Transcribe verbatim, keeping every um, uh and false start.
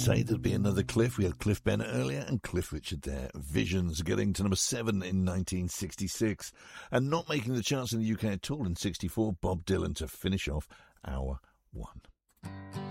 say there'd be another Cliff. We had Cliff Bennett earlier and Cliff Richard there. Visions getting to number seven in nineteen sixty-six. And not making the charts in the U K at all in sixty-four, Bob Dylan to finish off hour one.